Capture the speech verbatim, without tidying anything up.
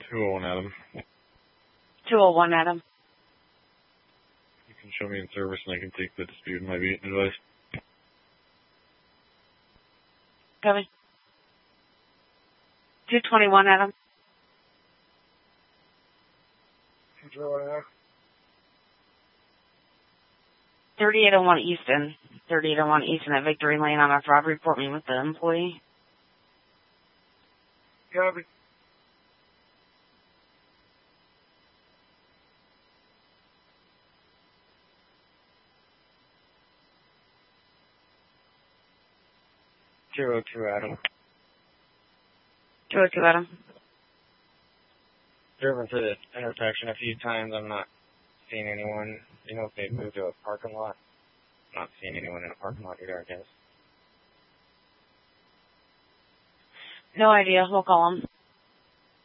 two oh one Adam. two oh one Adam. You can show me in service and I can take the dispute in my beating device. Coming. two twenty-one Adam. two twenty-one Adam. thirty-eight oh one Easton. thirty-eight oh one Easton at Victory Lane on a fraud report me with the employee. Copy. two oh two Adam. two oh two Adam. Driven to this intersection a few times. I'm not seeing anyone. You know if they've moved to a parking lot. I'm not seeing anyone in a parking lot either, I guess. No idea. We'll call them.